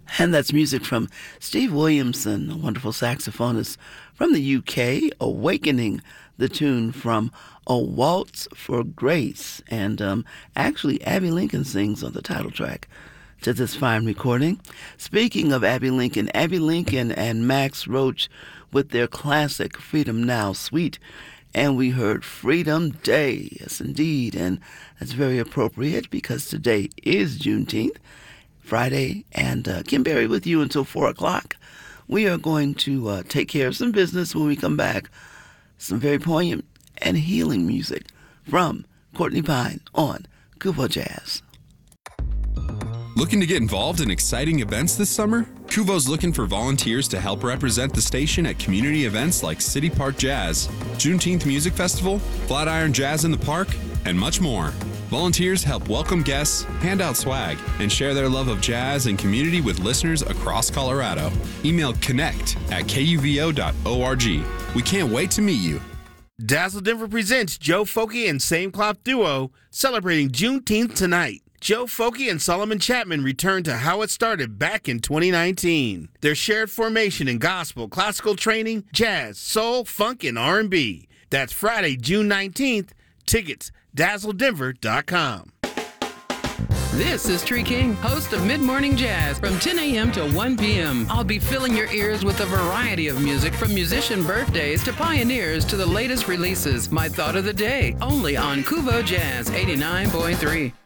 And that's music from Steve Williamson, a wonderful saxophonist from the UK, awakening the tune from A Waltz for Grace. And actually, Abbey Lincoln sings on the title track to this fine recording. Speaking of Abbey Lincoln and Max Roach with their classic Freedom Now suite. And we heard Freedom Day, yes indeed, and that's very appropriate because today is Juneteenth, Friday, and Kim Berry with you until 4 o'clock. We are going to take care of some business when we come back. Some very poignant and healing music from Courtney Pine on Kuvo Jazz. Looking to get involved in exciting events this summer? Kuvo's looking for volunteers to help represent the station at community events like City Park Jazz, Juneteenth Music Festival, Flatiron Jazz in the Park, and much more. Volunteers help welcome guests, hand out swag, and share their love of jazz and community with listeners across Colorado. Email connect@kuvo.org. We can't wait to meet you. Dazzle Denver presents Joe Foky and Same Cloth Duo celebrating Juneteenth tonight. Joe Foky and Solomon Chapman return to how it started back in 2019. Their shared formation in gospel, classical training, jazz, soul, funk, and R&B. That's Friday, June 19th. Tickets, dazzledenver.com. This is Tree King, host of Mid-Morning Jazz from 10 a.m. to 1 p.m. I'll be filling your ears with a variety of music from musician birthdays to pioneers to the latest releases. My thought of the day, only on Kuvo Jazz 89.3.